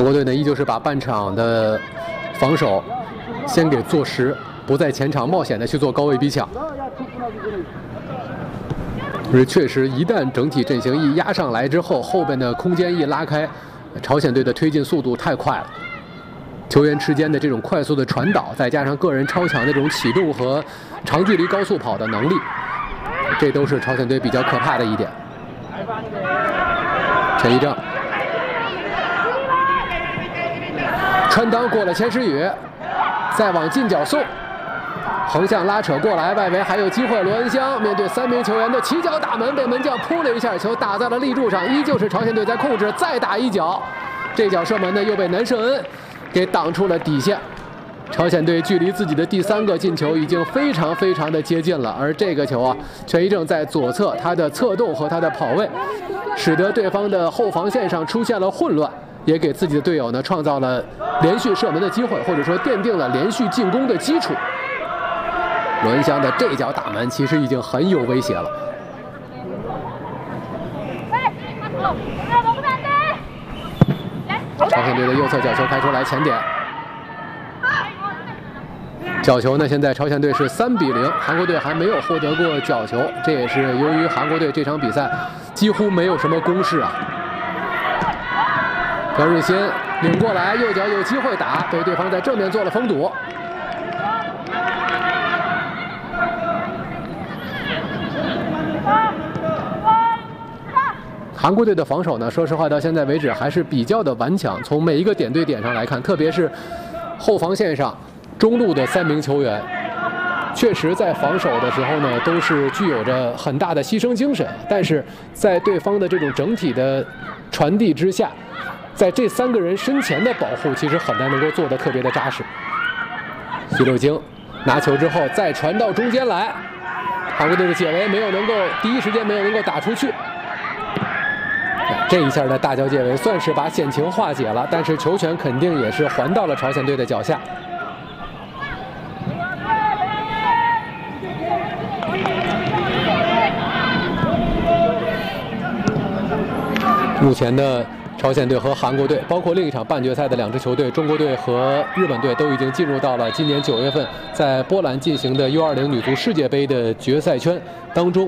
国队呢，依旧是把半场的防守先给做实，不在前场冒险的去做高位逼抢。是确实，一旦整体阵型一压上来之后，后边的空间一拉开，朝鲜队的推进速度太快了。球员之间的这种快速的传导，再加上个人超强的这种启动和长距离高速跑的能力，这都是朝鲜队比较可怕的一点。陈一正穿裆过了钱时雨，再往近角送。横向拉扯过来，外围还有机会。罗恩湘面对3名球员的起脚打门，被门将扑了一下，球打在了立柱上，依旧是朝鲜队在控制。再打一脚，这脚射门呢又被南胜恩给挡出了底线。朝鲜队距离自己的第3个进球已经非常的接近了。而这个球啊，全一正在左侧，他的策动和他的跑位，使得对方的后防线上出现了混乱，也给自己的队友呢创造了连续射门的机会，或者说奠定了连续进攻的基础。罗恩湘的这脚打门其实已经很有威胁了。朝鲜队的右侧角球开出来，前点。角球呢，现在朝鲜队是3比0，韩国队还没有获得过角球，这也是由于韩国队这场比赛几乎没有什么攻势啊。朴日新领过来，右脚有机会打，被对方在正面做了封堵。韩国队的防守呢，说实话到现在为止还是比较的顽强。从每一个点对点上来看，特别是后防线上中路的3名球员，确实在防守的时候呢，都是具有着很大的牺牲精神。但是在对方的这种整体的传递之下，在这3个人身前的保护，其实很难能够做得特别的扎实。徐六京拿球之后再传到中间来，韩国队的解围没有能够第一时间没有能够打出去。这一下的大脚解围算是把险情化解了，但是球权肯定也是还到了朝鲜队的脚下。目前的朝鲜队和韩国队，包括另一场半决赛的2支球队，中国队和日本队都已经进入到了今年9月份在波兰进行的 U20 女足世界杯的决赛圈当中。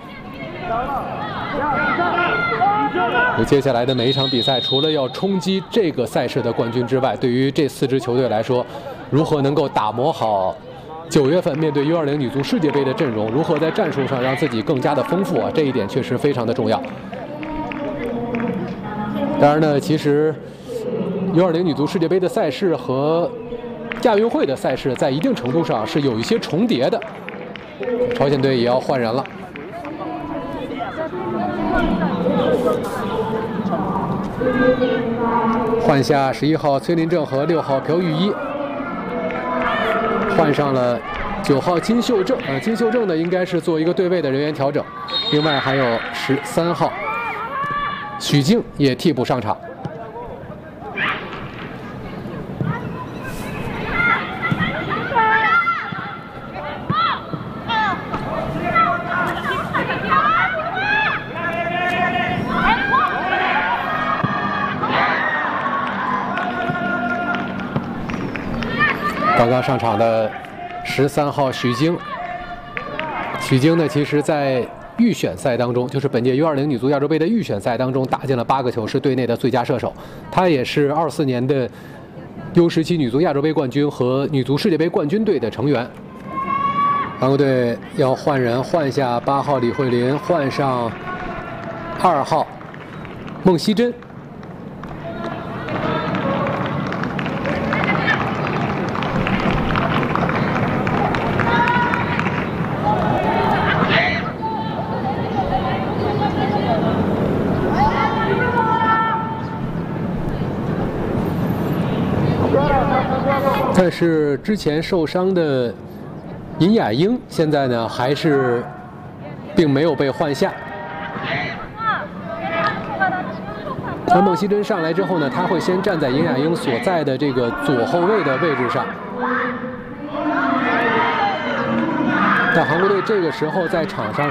接下来的每一场比赛，除了要冲击这个赛事的冠军之外，对于这4支球队来说，如何能够打磨好9月份面对 U20 女足世界杯的阵容，如何在战术上让自己更加的丰富啊，这一点确实非常的重要。当然呢，其实 U20 女足世界杯的赛事和亚运会的赛事在一定程度上是有一些重叠的。朝鲜队也要换人了。换下11号崔林正和6号朴玉一，换上了9号金秀正。金秀正呢应该是做一个对位的人员调整。另外还有13号许静也替补上场。刚刚上场的13号许泾，许泾呢，其实在预选赛当中，就是本届 U20 女足亚洲杯的预选赛当中打进了8个球，是队内的最佳射手。她也是24年的 U17女足亚洲杯冠军和女足世界杯冠军队的成员。韩国队要换人，换下8号李慧琳，换上2号孟熙珍。但是之前受伤的尹雅英现在呢还是并没有被换下。而孟熙珍上来之后呢，他会先站在尹雅英所在的这个左后卫的位置上。但韩国队这个时候在场上